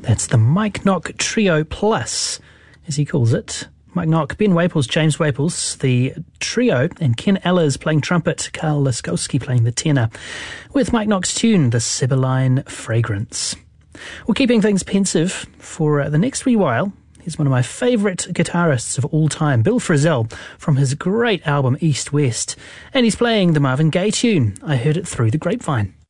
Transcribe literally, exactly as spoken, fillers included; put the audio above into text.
That's the Mike Knock Trio Plus, as he calls it. Mike Knock, Ben Waples, James Waples, the trio, and Ken Allers playing trumpet, Carl Laskowski playing the tenor, with Mike Knock's tune, The Sibylline Fragrance. Well, keeping things pensive for uh, the next wee while, here's one of my favourite guitarists of all time, Bill Frisell, from his great album East West, and he's playing the Marvin Gaye tune, I Heard It Through the Grapevine.